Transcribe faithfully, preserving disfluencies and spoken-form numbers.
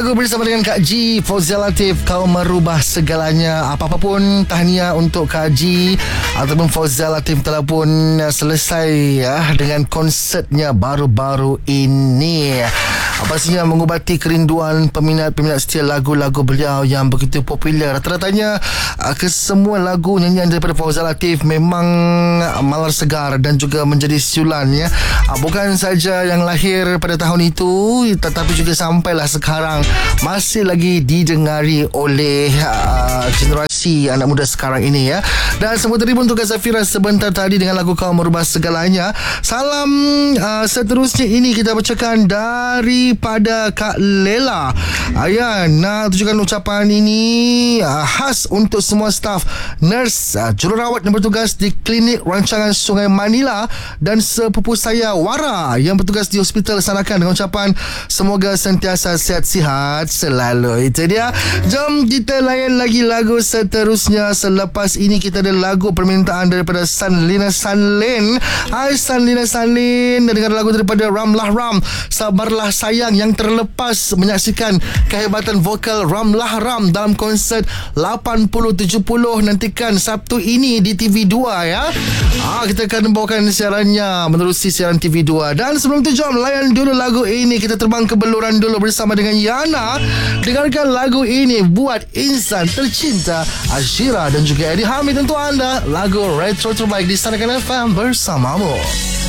lagu bersama dengan Kak G, Fauzia Latif. Kau merubah segalanya. Apa-apa pun tahniah untuk Kak G ataupun Fauzia Latif telah pun selesai ya, dengan konsertnya baru-baru ini. Pastinya mengubati kerinduan peminat-peminat setia lagu-lagu beliau yang begitu popular. Rata-ratanya kesemua lagu nyanyian daripada Fauzia Latif memang malar segar dan juga menjadi siulan ya. Bukan saja yang lahir pada tahun itu, tetapi juga sampailah sekarang masih lagi didengari oleh uh, generasi anak muda sekarang ini ya. Dan semua terima untuk Kak Zafira sebentar tadi dengan lagu Kau Merubah Segalanya. Salam uh, seterusnya ini kita bacakan daripada Kak Lela. Ayah nak tujukan ucapan ini uh, khas untuk semua staf, nurse, uh, jururawat yang bertugas di klinik rancangan Sungai Manila dan sepupu saya Wara yang bertugas di hospital Sanakan, dengan ucapan semoga sentiasa sihat-sihat selalu. Itu dia. Jom kita layan lagi lagu seterusnya. Selepas ini kita ada lagu permintaan daripada Sanlina Sanlin. Hai Sanlina Sanlin, dengan lagu daripada Ramlah Ram, Sabarlah Sayang, yang terlepas menyaksikan kehebatan vokal Ramlah Ram dalam konsert lapan puluh tujuh puluh. Nantikan Sabtu ini di T V dua ya. Ah, kita akan membawakan siarannya menerusi siaran T V dua. Dan sebelum tu jom layan dulu lagu ini. Kita terbang ke Beluran dulu bersama dengan Yana. Dengarkan lagu ini buat insan tercinta Ashira dan juga Eddie Hamid untuk anda. Lagu retro terbaik di Sanakan F M bersamamu.